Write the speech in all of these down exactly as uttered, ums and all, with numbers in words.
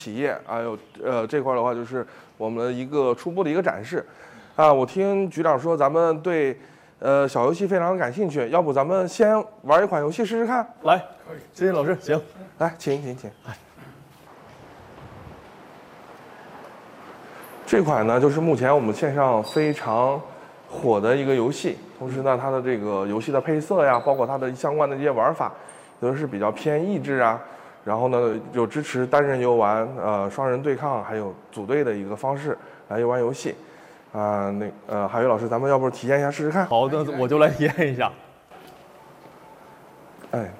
企业，还有呃这块的话就是我们的一个初步的一个展示。啊，我听局长说咱们对呃小游戏非常感兴趣，要不咱们先玩一款游戏试试看？ 来，谢谢老师，行， 来，请请请。这款呢，就是目前我们线上非常火的一个游戏，同时呢，它的这个游戏的配色呀，包括它的相关的这些玩法，都是比较偏益智啊。然后呢，有支持单人游玩、呃双人对抗，还有组队的一个方式来游玩游戏。啊、呃，那呃，海宇老师，咱们要不体验一下试试看？ 好的，我就来体验一下。 哎。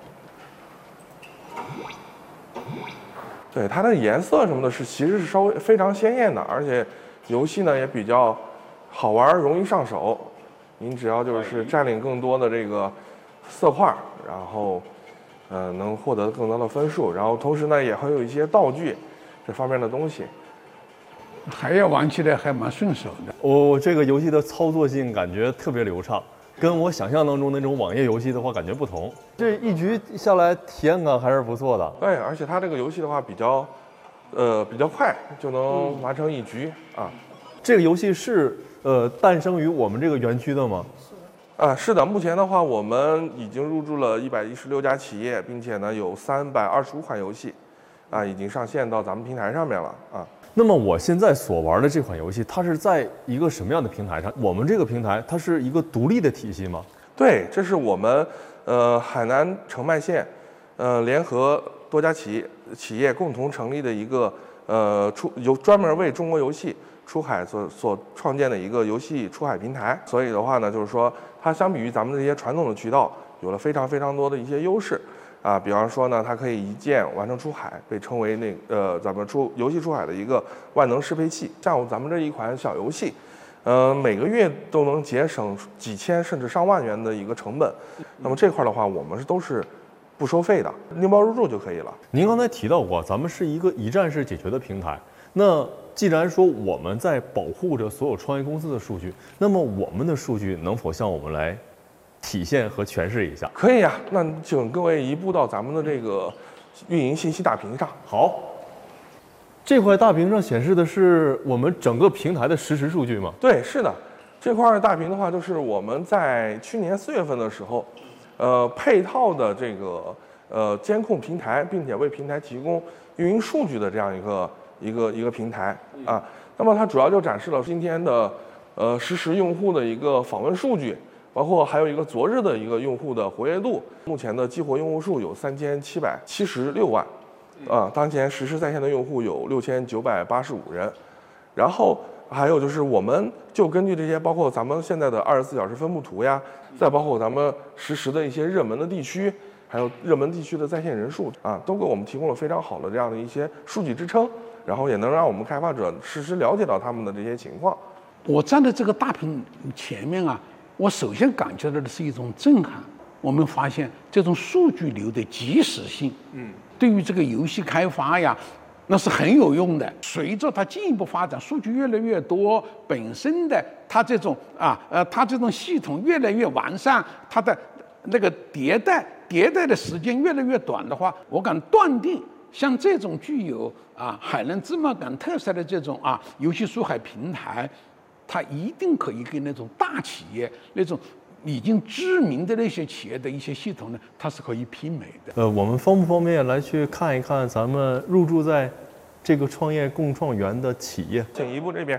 对，它的颜色什么的是其实是稍微非常鲜艳的，而且游戏呢也比较好玩，容易上手。您只要就是占领更多的这个色块，然后呃能获得更多的分数，然后同时呢也会有一些道具这方面的东西， 还要玩起来还蛮顺手的。 我、哦、这个游戏的操作性感觉特别流畅。跟我想象当中那种网页游戏的话感觉不同，这一局下来体验感还是不错的。 对，而且它这个游戏的话比较，呃，比较快，就能完成一局、嗯、啊。 这个游戏是呃诞生于我们这个园区的吗？ 啊，是的。目前的话，我们已经入驻了一百一十六家企业，并且呢有三百二十五款游戏，啊，已经上线到咱们平台上面了啊。 那么我现在所玩的这款游戏，它是在一个什么样的平台上？我们这个平台它是一个独立的体系吗？ 对，这是我们呃海南澄迈县呃联合多家企业企业共同成立的一个呃出由专门为中国游戏出海所所创建的一个游戏出海平台。所以的话呢，就是说它相比于咱们这些传统的渠道，有了非常非常多的一些优势。啊，比方说呢，它可以一键完成出海，被称为那呃咱们出游戏出海的一个万能适配器。像咱们这一款小游戏，呃，每个月都能节省几千甚至上万元的一个成本。那么这块的话，我们是都是不收费的，拎包入住就可以了。 您刚才提到过，咱们是一个一站式解决的平台。那既然说我们在保护着所有创业公司的数据，那么我们的数据能否向我们来体现和诠释一下？ 可以呀、啊，那请各位移步到咱们的这个运营信息大屏上。 好，这块大屏上显示的是我们整个平台的实时数据吗？ 对，是的。这块大屏的话，就是我们在去年四月份的时候，呃，配套的这个呃监控平台，并且为平台提供运营数据的这样一个一个一个平台啊。那么它主要就展示了今天的呃实时用户的一个访问数据。包括还有一个昨日的一个用户的活跃度，目前的激活用户数有三千七百七十六万，啊，当前实时在线的用户有六千九百八十五人，然后还有就是我们就根据这些，包括咱们现在的二十四小时分布图呀，再包括咱们实时的一些热门的地区，还有热门地区的在线人数啊，都给我们提供了非常好的这样的一些数据支撑，然后也能让我们开发者实时了解到他们的这些情况。 我站在这个大屏前面啊。我首先感觉到的是一种震撼。我们发现这种数据流的及时性，嗯，对于这个游戏开发呀，那是很有用的。随着它进一步发展，数据越来越多，本身的它这种啊呃，它这种系统越来越完善，它的那个迭代迭代的时间越来越短的话，我敢断定，像这种具有啊海南芝麻港特色的这种啊游戏出海平台。它一定可以跟那种大企业、那种已经知名的那些企业的一些系统呢，它是可以媲美的。 呃，我们方不方便来去看一看咱们入驻在这个创业共创园的企业？ 请移步这边。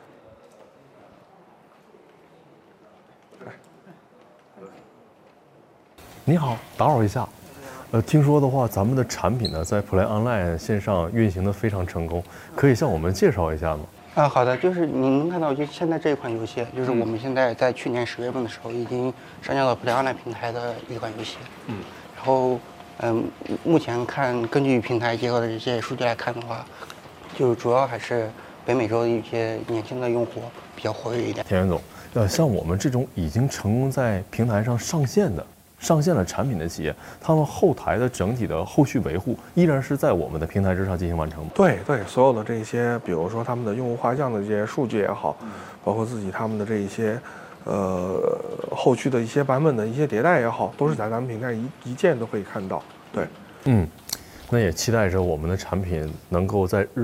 你好，打扰一下。呃，听说的话，咱们的产品呢在 Play Online 线上运行的非常成功，可以向我们介绍一下吗？ 啊，好的，就是您能看到，就现在这一款游戏，就是我们现在在去年十月份的时候已经上架到 Play Online 平台的一款游戏。嗯，然后，嗯，目前看，根据平台结合的这些数据来看的话，就主要还是北美洲的一些年轻的用户比较活跃一点。 田源总，呃，像我们这种已经成功在平台上上线的。上线了产品的企业，他们后台的整体的后续维护依然是在我们的平台之上进行完成吗？ 对对，所有的这些，比如说他们的用户画像的这些数据也好，包括自己他们的这一些，呃，后续的一些版本的一些迭代也好，都是在咱们平台一一键都可以看到。对， 嗯， 那也期待着我们的产品能够在日